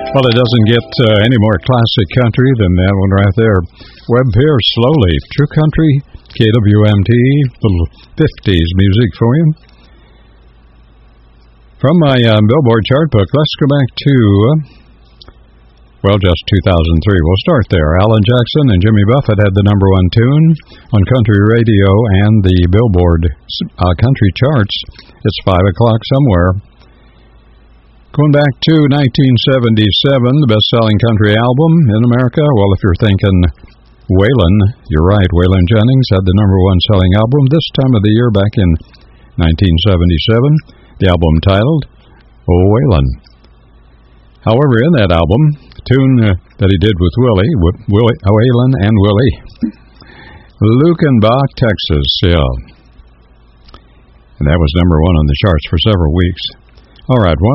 Well, it doesn't get any more classic country than that one right there. Webb Pierce, Slowly. True Country, KWMT, little 50s music for you. From my Billboard chart book, let's go back to, just 2003. We'll start there. Alan Jackson and Jimmy Buffett had the number one tune on country radio and the Billboard country charts. It's 5 o'clock somewhere. Going back to 1977, the best-selling country album in America. Well, if you're thinking Waylon, you're right. Waylon Jennings had the number one selling album this time of the year back in 1977. The album titled, Oh Waylon. However, in that album, the tune that he did with Waylon and Willie, Lukenbach, Texas, yeah. And that was number one on the charts for several weeks. All right,